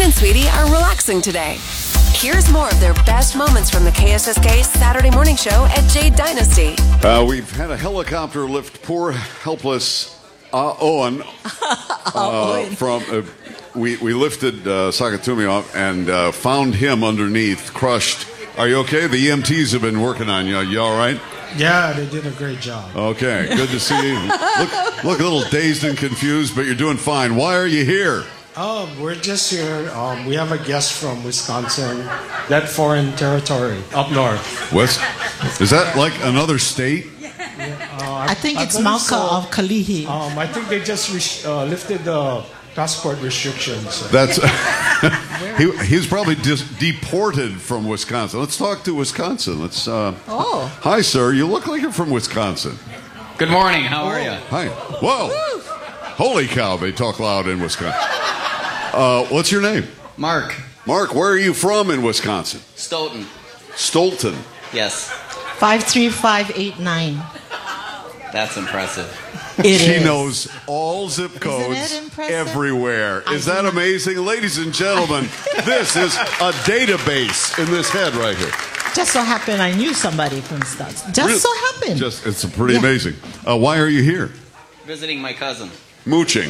and Sweetie are relaxing today. Here's more of their best moments from the KSSK Saturday morning show at Jade Dynasty. We've had a helicopter lift poor, helpless Owen from... We lifted Sakatumi off and found him underneath, crushed. Are you okay? The EMTs have been working on you. You all right? Yeah, they did a great job. Okay, good to see you. Look a little dazed and confused, but you're doing fine. Why are you here? Oh, we're just here. We have a guest from Wisconsin, that foreign territory up north. West? Is that like another state? I think it's Malka of Kalihi. I think they just lifted the passport restrictions. That's he's probably deported from Wisconsin. Let's talk to Wisconsin. Let's. Hi, sir. You look like you're from Wisconsin. Good morning. How are you? Hi. Whoa! Holy cow! They talk loud in Wisconsin. What's your name? Mark. Mark, where are you from in Wisconsin? Stoughton. Stoughton. Yes. 53589. That's impressive. She knows all zip codes everywhere. Is that amazing? Ladies and gentlemen, this is a database in this head right here. Just so happened I knew somebody from Stoughton. So happened. It's pretty amazing. Why are you here? Visiting my cousin. Mooching.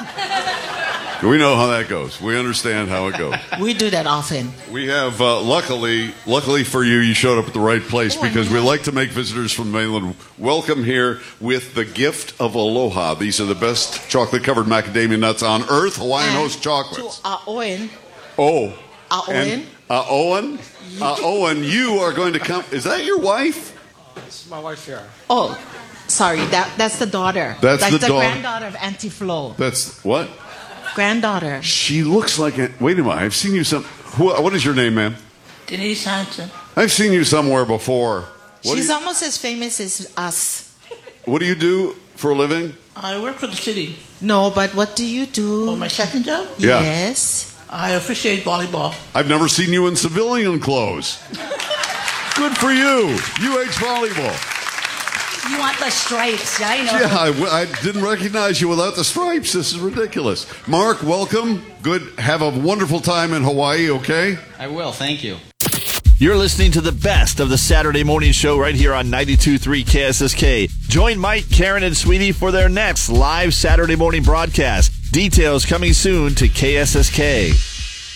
We know how that goes. We understand how it goes. We do that often. We have, luckily for you, you showed up at the right place because we like to make visitors from the mainland welcome here with the gift of aloha. These are the best chocolate-covered macadamia nuts on earth, Hawaiian Host chocolates. To Owen. Oh. Owen. Owen. Owen, you are going to come. Is that your wife? It's my wife here. Oh, sorry. That's the daughter. That's the daughter. Granddaughter of Auntie Flo. That's what? Granddaughter. She looks like it. Wait a minute. I've seen you what is your name, ma'am? Denise Hansen. I've seen you somewhere before. She's almost as famous as us. What do you do for a living? I work for the city. No, but what do you do? Oh, my second job? Yeah. Yes. I officiate volleyball. I've never seen you in civilian clothes. Good for you. UH volleyball. You want the stripes, I know. Yeah, I didn't recognize you without the stripes. This is ridiculous. Mark, welcome. Good. Have a wonderful time in Hawaii, okay? I will. Thank you. You're listening to the best of the Saturday morning show right here on 92.3 KSSK. Join Mike, Karen, and Sweetie for their next live Saturday morning broadcast. Details coming soon to KSSK.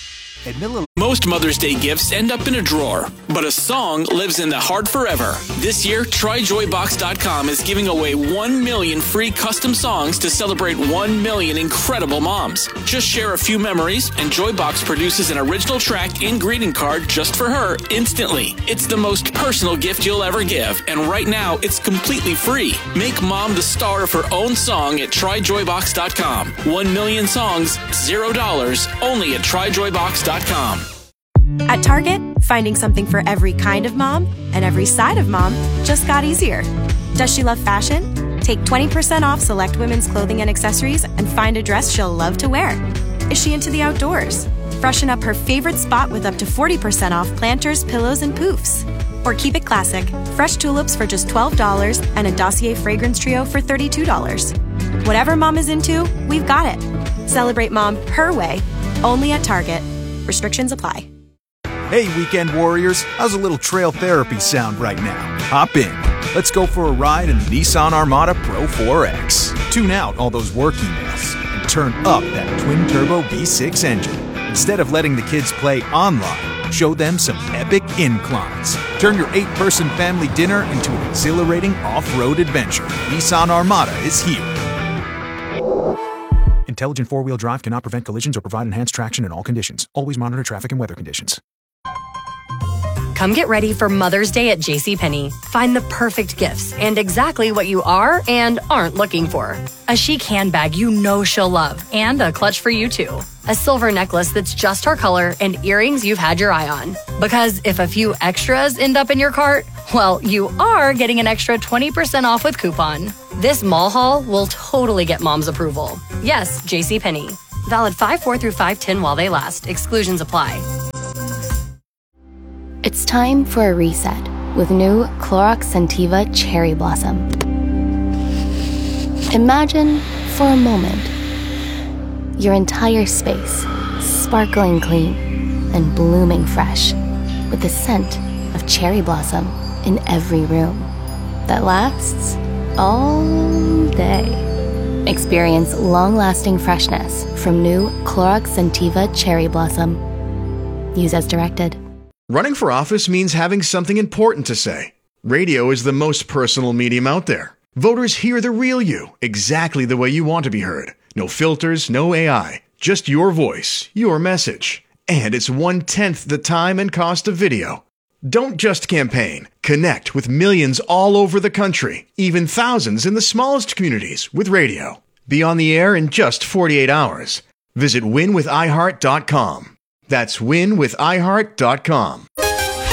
Most Mother's Day gifts end up in a drawer, but a song lives in the heart forever. This year, TryJoyBox.com is giving away 1 million free custom songs to celebrate 1 million incredible moms. Just share a few memories, and Joybox produces an original track and greeting card just for her instantly. It's the most personal gift you'll ever give, and right now, it's completely free. Make mom the star of her own song at TryJoyBox.com. 1 million songs, $0, only at TryJoyBox.com. At Target, finding something for every kind of mom and every side of mom just got easier. Does she love fashion? Take 20% off select women's clothing and accessories and find a dress she'll love to wear. Is she into the outdoors? Freshen up her favorite spot with up to 40% off planters, pillows, and poofs. Or keep it classic, fresh tulips for just $12 and a Dossier fragrance trio for $32. Whatever mom is into, we've got it. Celebrate mom her way, only at Target. Restrictions apply. Hey, weekend warriors, how's a little trail therapy sound right now? Hop in. Let's go for a ride in the Nissan Armada Pro 4X. Tune out all those work emails and turn up that twin-turbo V6 engine. Instead of letting the kids play online, show them some epic inclines. Turn your 8-person family dinner into an exhilarating off-road adventure. Nissan Armada is here. Intelligent four-wheel drive cannot prevent collisions or provide enhanced traction in all conditions. Always monitor traffic and weather conditions. Come get ready for Mother's Day at JCPenney. Find the perfect gifts and exactly what you are and aren't looking for. A chic handbag you know she'll love and a clutch for you too. A silver necklace that's just her color and earrings you've had your eye on. Because if a few extras end up in your cart, well, you are getting an extra 20% off with coupon. This mall haul will totally get mom's approval. Yes, JCPenney. Valid 5/4 through 5/10 while they last. Exclusions apply. It's time for a reset with new Clorox Scentiva Cherry Blossom. Imagine, for a moment, your entire space sparkling clean, and blooming fresh, with the scent of cherry blossom in every room that lasts all day. Experience long-lasting freshness from new Clorox Scentiva Cherry Blossom. Use as directed. Running for office means having something important to say. Radio is the most personal medium out there. Voters hear the real you, exactly the way you want to be heard. No filters, no AI, just your voice, your message. And it's 1/10 the time and cost of video. Don't just campaign. Connect with millions all over the country, even thousands in the smallest communities with radio. Be on the air in just 48 hours. Visit winwithiheart.com. That's winwithiheart.com.